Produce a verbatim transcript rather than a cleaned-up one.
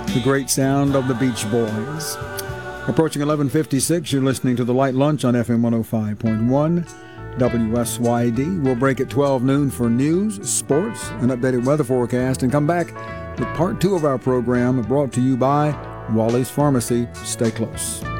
the great sound of the Beach Boys. Approaching eleven fifty-six, you're listening to The Light Lunch on F M one oh five point one W S Y D. We'll break at twelve noon for news, sports, an updated weather forecast, and come back with part two of our program brought to you by Wally's Pharmacy. Stay close.